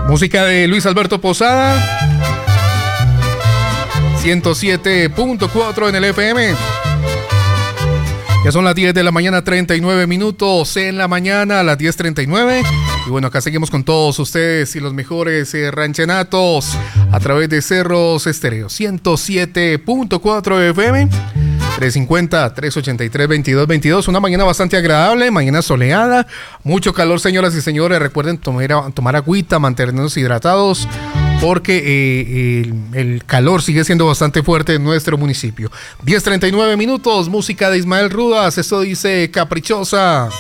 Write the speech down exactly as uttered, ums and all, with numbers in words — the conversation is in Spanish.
Música de Luis Alberto Posada. ciento siete punto cuatro en el F M. Ya son las diez de la mañana, treinta y nueve minutos en la mañana, a las diez treinta y nueve. Y bueno, acá seguimos con todos ustedes y los mejores eh, ranchenatos a través de Cerros Estéreo. ciento siete punto cuatro F M. tres cincuenta, tres ochenta y tres, veintidós veintidós. Una mañana bastante agradable, mañana soleada. Mucho calor, señoras y señores. Recuerden tomar, tomar agüita, mantenernos hidratados, porque eh, el, el calor sigue siendo bastante fuerte en nuestro municipio. diez treinta y nueve minutos, música de Ismael Rudas. Esto dice Caprichosa.